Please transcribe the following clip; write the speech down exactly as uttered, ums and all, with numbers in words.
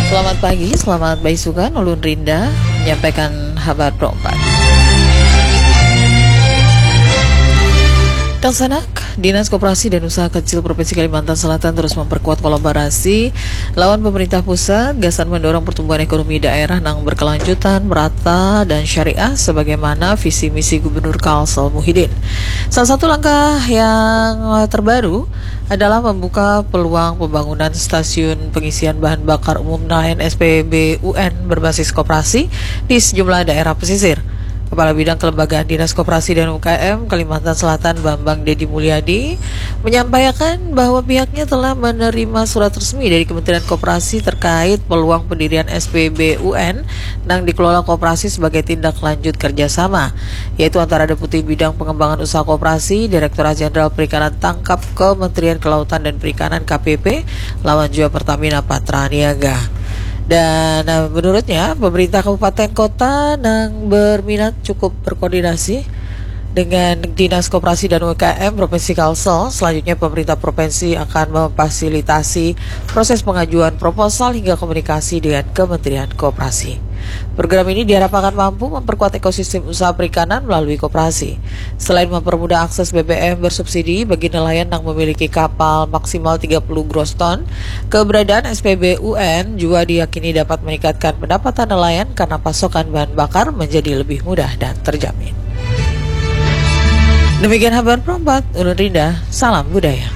Selamat pagi, selamat baisukan. Ulun Rinda menyampaikan kabar Pro empat. Sanak, Dinas Koperasi dan Usaha Kecil Provinsi Kalimantan Selatan terus memperkuat kolaborasi lawan pemerintah pusat, gasan mendorong pertumbuhan ekonomi daerah yang berkelanjutan, merata, dan syariah sebagaimana visi misi Gubernur Kalsel Muhyiddin. Salah satu langkah yang terbaru adalah membuka peluang pembangunan stasiun pengisian bahan bakar umum nelayan S P B U N berbasis koperasi di sejumlah daerah pesisir. Kepala Bidang Kelembagaan Dinas Koperasi dan U K M Kalimantan Selatan Bambang Dedi Mulyadi menyampaikan bahwa pihaknya telah menerima surat resmi dari Kementerian Koperasi terkait peluang pendirian S P B U N yang dikelola koperasi sebagai tindak lanjut kerjasama, yaitu antara Deputi Bidang Pengembangan Usaha Koperasi, Direktorat Jenderal Perikanan Tangkap Kementerian Kelautan dan Perikanan K P P, lawan juga Pertamina Patra Niaga. Dan uh, menurutnya pemerintah kabupaten kota yang berminat cukup berkoordinasi dengan Dinas Koperasi dan U K M Provinsi Kalsel. Selanjutnya pemerintah provinsi akan memfasilitasi proses pengajuan proposal hingga komunikasi dengan Kementerian Koperasi. Program ini diharapkan mampu memperkuat ekosistem usaha perikanan melalui koperasi. Selain mempermudah akses B B M bersubsidi bagi nelayan yang memiliki kapal maksimal tiga puluh gross ton, keberadaan S P B U N juga diyakini dapat meningkatkan pendapatan nelayan karena pasokan bahan bakar menjadi lebih mudah dan terjamin. Demikian kabar Pro empat, Ulun Rinda, salam budaya.